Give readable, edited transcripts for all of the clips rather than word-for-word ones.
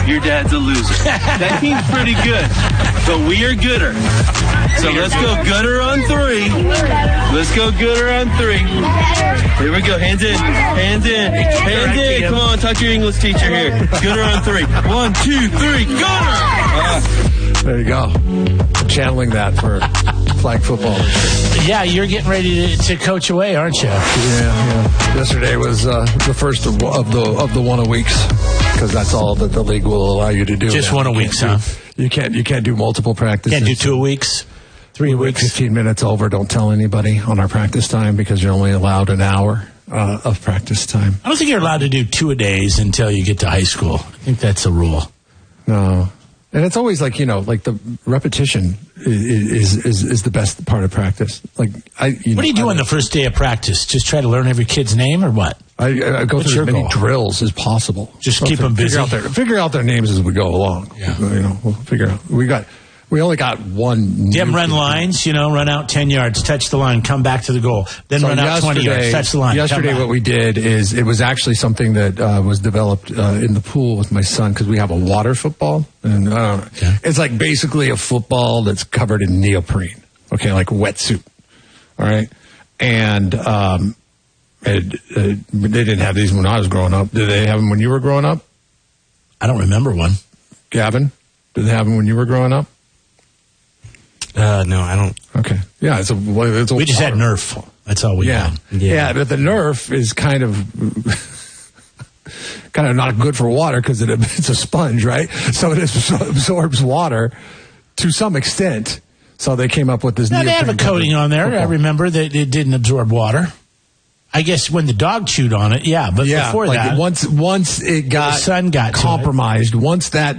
your dad's a loser. That team's pretty good, but we are gooder. So let's go gooder on 3. Let's go gooder on 3. Here we go. Hands in. Hands in. Hands in. Come on, talk to your English teacher here. Gooder on 3. 1, 2, 3. Gooder! There you go. Channeling that for flag football. Yeah, you're getting ready to coach away, aren't you? Yeah. Yesterday was the first of the 1 a weeks, because that's all that the league will allow you to do. Just 1 a weeks, huh? You can't do multiple practices. Can't do 2 weeks, 3 weeks. 15 minutes over. Don't tell anybody on our practice time, because you're only allowed an hour of practice time. I don't think you're allowed to do 2-a-days until you get to high school. I think that's a rule. No. And it's always like the repetition is the best part of practice. Like what do you do on the first day of practice? Just try to learn every kid's name, or what? I go through as many drills as possible. Just keep them busy. Figure out their names as we go along. Yeah. We'll figure out. We only got one. Them run lines, run out 10 yards, touch the line, come back to the goal. Then run out 20 yards, touch the line. Yesterday what we did is, it was actually something that was developed in the pool with my son, because we have a water football. And It's like basically a football that's covered in neoprene. Okay, like a wetsuit. All right? And they didn't have these when I was growing up. Did they have them when you were growing up? I don't remember one. Gavin, did they have them when you were growing up? No, I don't. Okay. Yeah, it's a we just had Nerf. That's all we had. Yeah, but the Nerf is kind of not good for water, because it's a sponge, right? So it absorbs water to some extent. So they came up with this. Now, they have a coating on there. Football. I remember that it didn't absorb water. I guess when the dog chewed on it, but before that, once it got, the sun got compromised, once that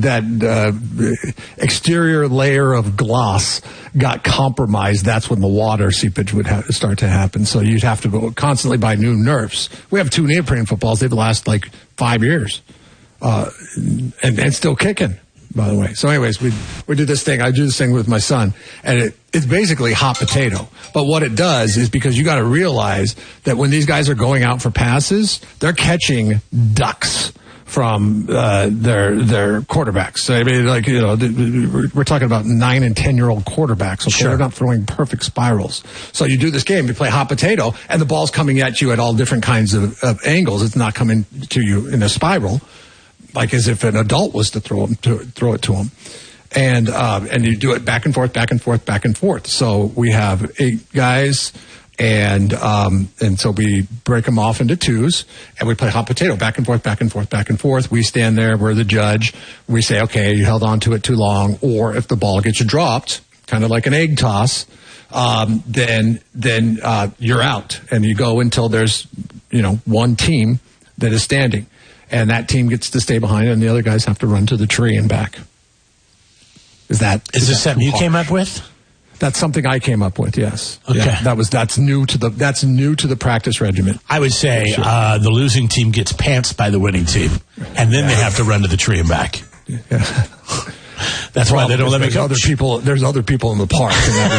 exterior layer of gloss got compromised, that's when the water seepage would start to happen. So you'd have to go constantly buy new Nerfs. We have 2 neoprene footballs; they've lasted like 5 years, and still kicking. By the way. So anyways, we do this thing. I do this thing with my son, and it's basically hot potato. But what it does is, because you got to realize that when these guys are going out for passes, they're catching ducks from their quarterbacks. So, I mean, we're talking about 9 and 10-year-old quarterbacks. Okay? Sure. They're not throwing perfect spirals. So you do this game, you play hot potato, and the ball's coming at you at all different kinds of angles. It's not coming to you in a spiral, like as if an adult was to throw it to him. And you do it back and forth, back and forth, back and forth. So we have 8 guys, and so we break them off into 2s, and we play hot potato, back and forth, back and forth, back and forth. We stand there, we're the judge. We say, okay, you held on to it too long, or if the ball gets dropped, kind of like an egg toss, then you're out, and you go until there's one team that is standing. And that team gets to stay behind, and the other guys have to run to the tree and back. Is this something you came up with? That's something I came up with. Yes. Okay. Yeah, that's new to the practice regimen. I would say the losing team gets pantsed by the winning team, and then they have to run to the tree and back. Yeah. That's why they don't let me coach. There's other people in the park.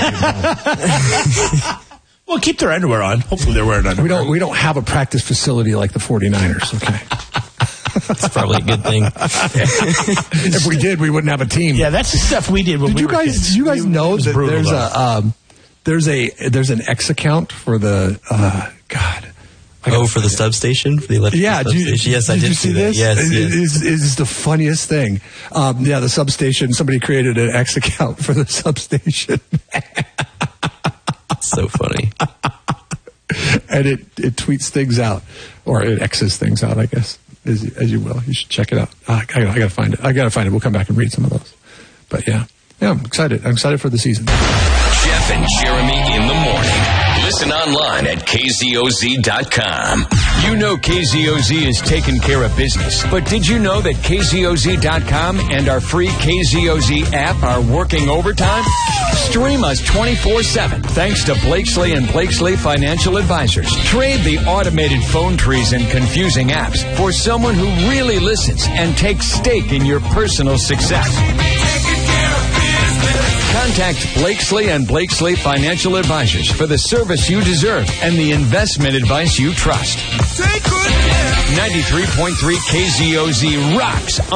Well, keep their underwear on. Hopefully they're wearing underwear. We don't have a practice facility like the 49ers, okay? That's probably a good thing. If we did, we wouldn't have a team. Yeah, that's the stuff we did when we were kids. Did you guys know that there's an X account for the for the substation, for the electrical substation? Yes, I did see that. Yes. It's the funniest thing. The substation. Somebody created an X account for the substation. So funny. And it tweets things out, or it X's things out, I guess, as you will. You should check it out. I gotta find it. We'll come back and read some of those. But yeah, I'm excited. I'm excited for the season. Jeff and Jeremy in the morning. Listen online at KZOZ.com. You know KZOZ is taking care of business, but did you know that KZOZ.com and our free KZOZ app are working overtime? Stream us 24/7 thanks to Blakesley and Blakesley Financial Advisors. Trade the automated phone trees and confusing apps for someone who really listens and takes stake in your personal success. Contact Blakesley and Blakesley Financial Advisors for the service you deserve and the investment advice you trust. 93.3 KZOZ rocks